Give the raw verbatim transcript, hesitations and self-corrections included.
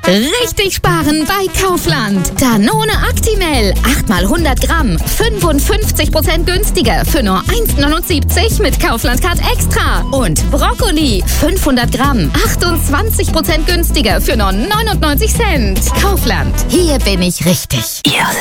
Richtig sparen bei Kaufland. Danone Actimel, acht mal hundert Gramm, fünfundfünfzig Prozent günstiger für nur eins neunundsiebzig mit Kaufland-Card Extra. Und Brokkoli, fünfhundert Gramm, achtundzwanzig Prozent günstiger für nur neunundneunzig Cent. Kaufland, hier bin ich richtig.